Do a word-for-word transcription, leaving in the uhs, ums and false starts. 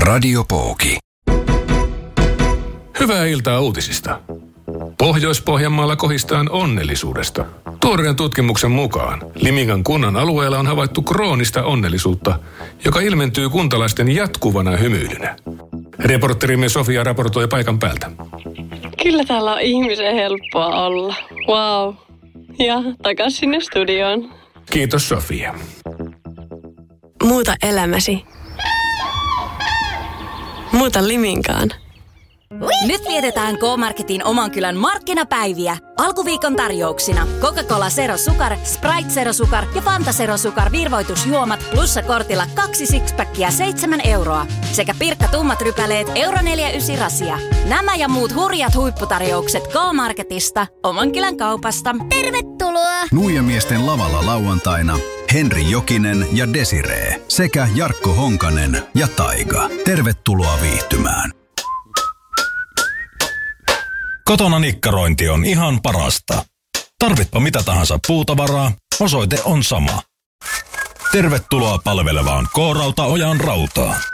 Radio Pooki. Hyvää iltaa uutisista. Pohjois-Pohjanmaalla kohistaan onnellisuudesta. Tuoreen tutkimuksen mukaan Limingan kunnan alueella on havaittu kroonista onnellisuutta, joka ilmentyy kuntalaisten jatkuvana hymyilynä. Reporterimme Sofia raportoi paikan päältä. Kyllä täällä on ihmisen helppoa olla. Wow. Ja takas sinne studioon. Kiitos Sofia. Muuta elämäsi. Muuta Liminkaan. Nyt vietetään K-Marketin oman kylän markkinapäiviä. Alkuviikon tarjouksina Coca-Cola Zero Sukar, Sprite Zero Sukar ja Fanta Zero Sukar virvoitusjuomat plussa kortilla kaksi sixpackia seitsemän euroa. Sekä Pirkka tummat rypäleet euro neljäkymmentäyhdeksän rasia. Nämä ja muut hurjat huipputarjoukset K-Marketista, oman kylän kaupasta. Tervetuloa! Nuijamiesten lavalla lauantaina Henri Jokinen ja Desiree sekä Jarkko Honkanen ja Taiga. Tervetuloa viihtymään. Kotona nikkarointi on ihan parasta. Tarvitpa mitä tahansa puutavaraa, osoite on sama. Tervetuloa palvelevaan K-Rautaojan rautaan.